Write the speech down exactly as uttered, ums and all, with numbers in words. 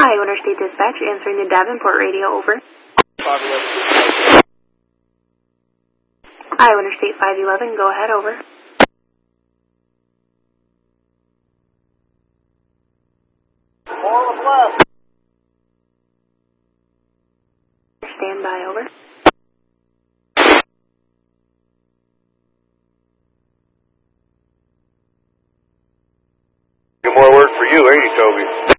Iowa Interstate Dispatch, answering the Davenport radio, over. Iowa Interstate five eleven, go ahead, over. Stand by, over. More work for you, ain't he, Toby?